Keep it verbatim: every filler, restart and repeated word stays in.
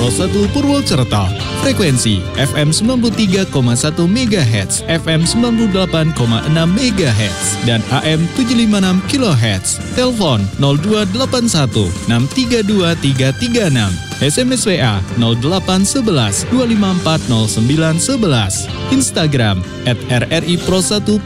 Pro satu Purwokerto. Frekuensi F M sembilan puluh tiga koma satu megahertz, F M sembilan puluh delapan koma enam megahertz, dan A M tujuh lima enam kilohertz. Telepon nol dua delapan satu enam tiga dua tiga tiga enam. S M S W A nol delapan satu satu dua lima empat nol sembilan satu satu. Instagram at R R I Pro satu